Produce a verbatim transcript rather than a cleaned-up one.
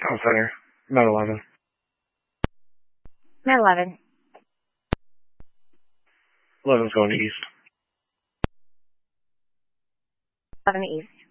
Town center. About eleven. About eleven. eleven's going to east. eleven east.